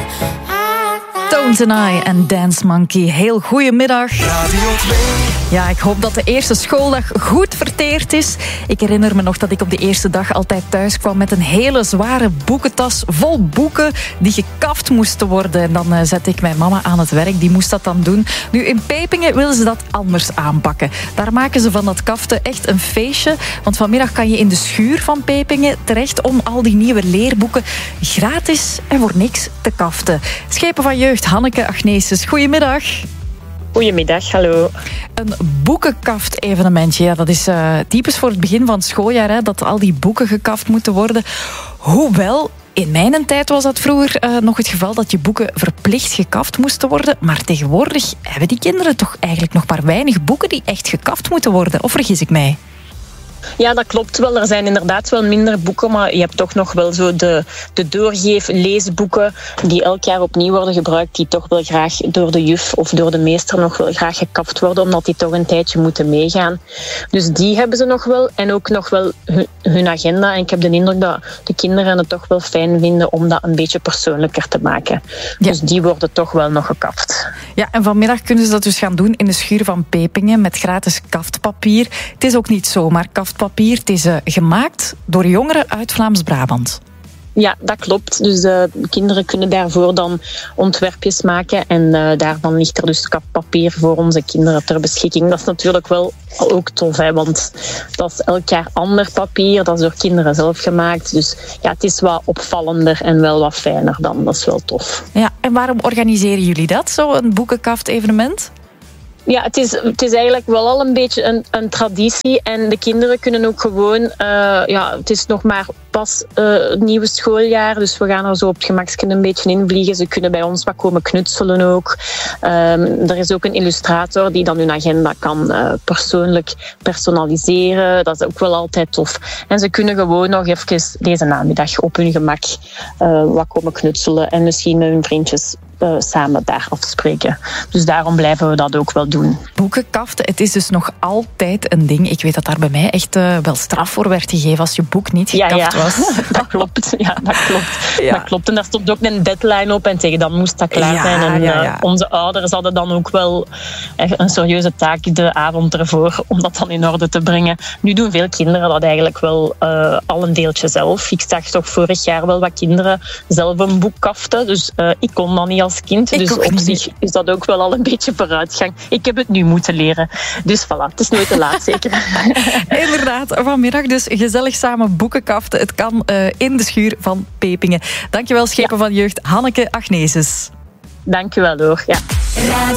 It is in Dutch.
Tones and I en Dance Monkey. Heel goedemiddag. Radio 2. Ja, ik hoop dat de eerste schooldag goed verteerd is. Ik herinner me nog dat ik op de eerste dag altijd thuis kwam met een hele zware boekentas vol boeken die gekaft moesten worden. En dan zette ik mijn mama aan het werk, die moest dat dan doen. Nu, in Pepingen willen ze dat anders aanpakken. Daar maken ze van dat kaften echt een feestje. Want vanmiddag kan je in de schuur van Pepingen terecht om al die nieuwe leerboeken gratis en voor niks te kaften. Schepen van Jeugd, Hanneke Agneses, goedemiddag. Goedemiddag, hallo. Een boekenkaft-evenementje, ja, dat is typisch voor het begin van het schooljaar, hè, dat al die boeken gekaft moeten worden. Hoewel, in mijn tijd was dat vroeger nog het geval dat je boeken verplicht gekaft moesten worden. Maar tegenwoordig hebben die kinderen toch eigenlijk nog maar weinig boeken die echt gekaft moeten worden. Of vergis ik mij? Ja, dat klopt wel. Er zijn inderdaad wel minder boeken, maar je hebt toch nog wel zo de doorgeef-leesboeken die elk jaar opnieuw worden gebruikt, die toch wel graag door de juf of door de meester nog wel graag gekaft worden, omdat die toch een tijdje moeten meegaan. Dus die hebben ze nog wel en ook nog wel hun agenda. En ik heb de indruk dat de kinderen het toch wel fijn vinden om dat een beetje persoonlijker te maken. Ja. Dus die worden toch wel nog gekaft. Ja, en vanmiddag kunnen ze dat dus gaan doen in de schuur van Pepingen met gratis kaftpapier. Het is ook niet zomaar kaftpapier. Het is gemaakt door jongeren uit Vlaams-Brabant. Ja, dat klopt. Dus kinderen kunnen daarvoor dan ontwerpjes maken. En daarvan ligt er dus kaftpapier voor onze kinderen ter beschikking. Dat is natuurlijk wel ook tof, hè, want dat is elk jaar ander papier. Dat is door kinderen zelf gemaakt. Dus ja, het is wat opvallender en wel wat fijner dan. Dat is wel tof. Ja, en waarom organiseren jullie dat, zo'n boekenkaft-evenement? Ja, het is eigenlijk wel al een beetje een traditie. En de kinderen kunnen ook gewoon... het is nog maar pas het nieuwe schooljaar. Dus we gaan er zo op het gemakje een beetje in vliegen. Ze kunnen bij ons wat komen knutselen ook. Er is ook een illustrator die dan hun agenda kan persoonlijk personaliseren. Dat is ook wel altijd tof. En ze kunnen gewoon nog even deze namiddag op hun gemak wat komen knutselen. En misschien met hun vriendjes samen daar afspreken. Dus daarom blijven we dat ook wel doen. Boekenkaften, het is dus nog altijd een ding. Ik weet dat daar bij mij echt wel straf voor werd gegeven als je boek niet gekaft was. Dat klopt. Ja, dat klopt. Ja. Dat klopt. En daar stond ook een deadline op en tegen dan moest dat klaar zijn. En onze ouders hadden dan ook wel een serieuze taak de avond ervoor om dat dan in orde te brengen. Nu doen veel kinderen dat eigenlijk wel al een deeltje zelf. Ik zag toch vorig jaar wel wat kinderen zelf een boek kaften. Dus ik kon dat niet als kind. Dus op zich is dat ook wel al een beetje vooruitgang. Ik heb het nu moeten leren. Dus voilà, het is nooit te laat zeker. Inderdaad, vanmiddag dus gezellig samen boeken kaften. Het kan in de schuur van Pepingen. Dankjewel, schepen van Jeugd, Hanneke Agneses. Dankjewel hoor. Ja.